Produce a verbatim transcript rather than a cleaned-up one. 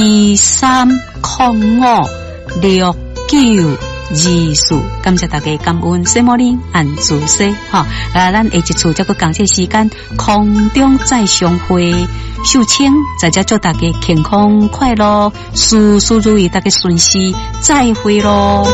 二三零五六九二四，感谢大家感恩西摩尼安住西哈，啊，咱下一次这个讲这时间空中再相会，秀清在这祝大家健康快乐，事事如意，大家顺心，再会咯。